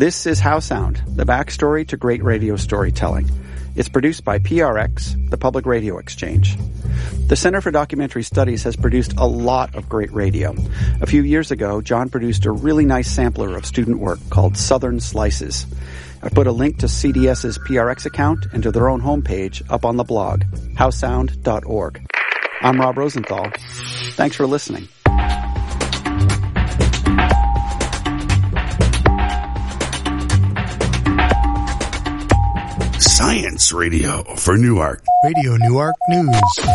This is How Sound, the backstory to great radio storytelling. It's produced by PRX, the Public Radio Exchange. The Center for Documentary Studies has produced a lot of great radio. A few years ago, John produced a really nice sampler of student work called Southern Slices. I put a link to CDS's PRX account and to their own homepage up on the blog, howsound.org. I'm Rob Rosenthal. Thanks for listening. Science Radio for Newark. Radio Newark News.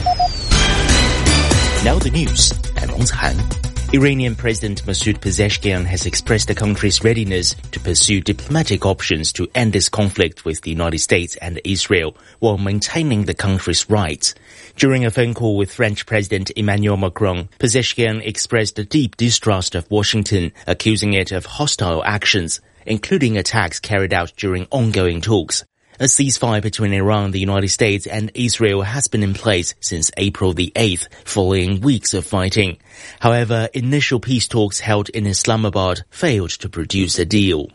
Now the news. I'm Ong Han. Iranian President Masoud Pezeshkian has expressed the country's readiness to pursue diplomatic options to end this conflict with the United States and Israel while maintaining the country's rights. During a phone call with French President Emmanuel Macron, Pezeshkian expressed a deep distrust of Washington, accusing it of hostile actions, including attacks carried out during ongoing talks. A ceasefire between Iran, the United States and Israel has been in place since April the 8th, following weeks of fighting. However, initial peace talks held in Islamabad failed to produce a deal.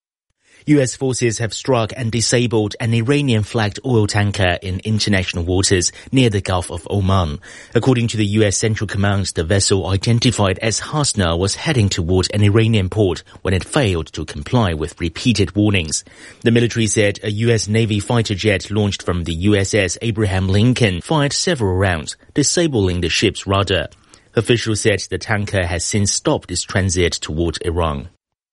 U.S. forces have struck and disabled an Iranian-flagged oil tanker in international waters near the Gulf of Oman. According to the U.S. Central Command, the vessel identified as Hasna was heading toward an Iranian port when it failed to comply with repeated warnings. The military said a U.S. Navy fighter jet launched from the USS Abraham Lincoln fired several rounds, disabling the ship's rudder. Officials said the tanker has since stopped its transit toward Iran.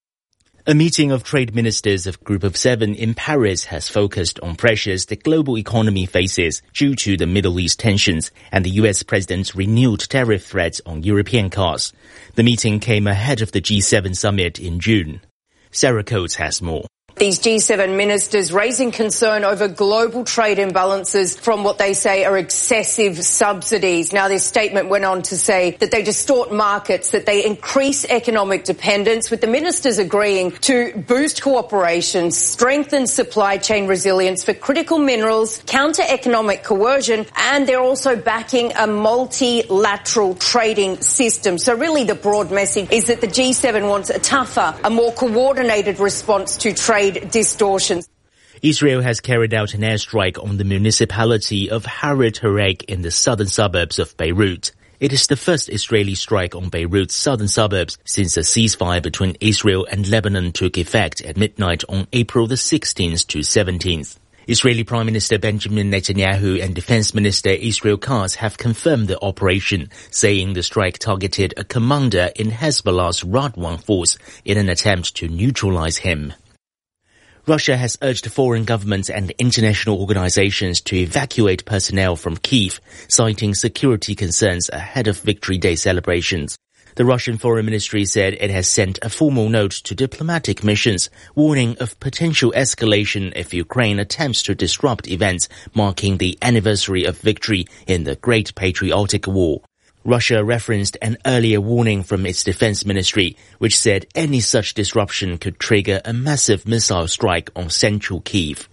A meeting of trade ministers of Group of Seven in Paris has focused on pressures the global economy faces due to the Middle East tensions and the U.S. president's renewed tariff threats on European cars. The meeting came ahead of the G7 summit in June. Sarah Coates has more. These G7 ministers raising concern over global trade imbalances from what they say are excessive subsidies. Now, this statement went on to say that they distort markets, that they increase economic dependence, with the ministers agreeing to boost cooperation, strengthen supply chain resilience for critical minerals, counter economic coercion, and they're also backing a multilateral trading system. So really the broad message is that the G7 wants a tougher, a more coordinated response to trade distortions. Israel has carried out an airstrike on the municipality of Haret Harek in the southern suburbs of Beirut. It is the first Israeli strike on Beirut's southern suburbs since a ceasefire between Israel and Lebanon took effect at midnight on April the 16th to 17th. Israeli Prime Minister Benjamin Netanyahu and Defense Minister Israel Katz have confirmed the operation, saying the strike targeted a commander in Hezbollah's Radwan force in an attempt to neutralize him. Russia has urged foreign governments and international organizations to evacuate personnel from Kyiv, citing security concerns ahead of Victory Day celebrations. The Russian Foreign Ministry said it has sent a formal note to diplomatic missions, warning of potential escalation if Ukraine attempts to disrupt events marking the anniversary of victory in the Great Patriotic War. Russia referenced an earlier warning from its defense ministry, which said any such disruption could trigger a massive missile strike on central Kyiv.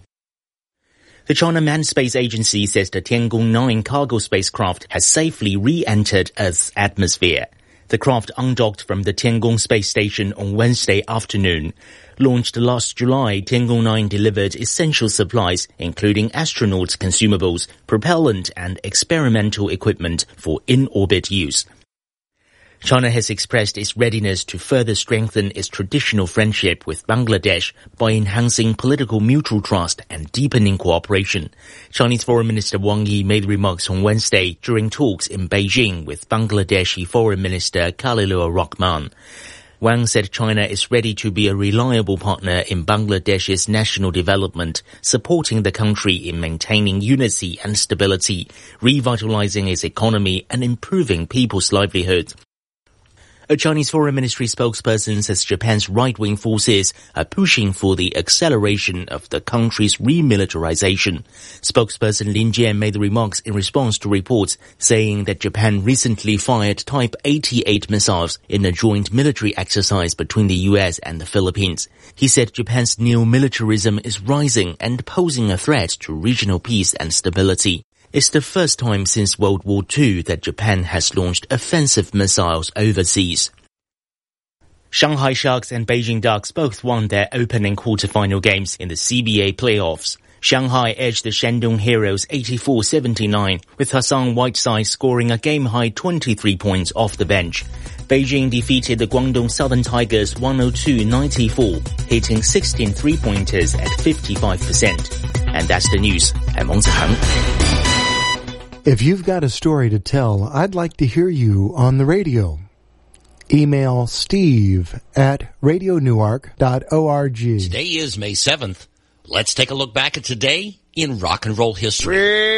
The China Manned Space Agency says the Tiangong 9 cargo spacecraft has safely re-entered Earth's atmosphere. The craft undocked from the Tiangong space station on Wednesday afternoon. Launched last July, Tiangong 9 delivered essential supplies, including astronauts' consumables, propellant and experimental equipment for in-orbit use. China has expressed its readiness to further strengthen its traditional friendship with Bangladesh by enhancing political mutual trust and deepening cooperation. Chinese Foreign Minister Wang Yi made remarks on Wednesday during talks in Beijing with Bangladeshi Foreign Minister Khalilur Rahman. Wang said China is ready to be a reliable partner in Bangladesh's national development, supporting the country in maintaining unity and stability, revitalizing its economy and improving people's livelihoods. A Chinese Foreign Ministry spokesperson says Japan's right-wing forces are pushing for the acceleration of the country's remilitarization. Spokesperson Lin Jian made the remarks in response to reports saying that Japan recently fired Type 88 missiles in a joint military exercise between the US and the Philippines. He said Japan's neo-militarism is rising and posing a threat to regional peace and stability. It's the first time since World War II that Japan has launched offensive missiles overseas. Shanghai Sharks and Beijing Ducks both won their opening quarterfinal games in the CBA playoffs. Shanghai edged the Shandong Heroes 84-79, with Hassan Whiteside scoring a game-high 23 points off the bench. Beijing defeated the Guangdong Southern Tigers 102-94, hitting 16 three-pointers at 55%. And that's the news. I'm Meng Zihang. If you've got a story to tell, I'd like to hear you on the radio. Email steve@radionewark.org. Today is May 7th. Let's take a look back at today in rock and roll history.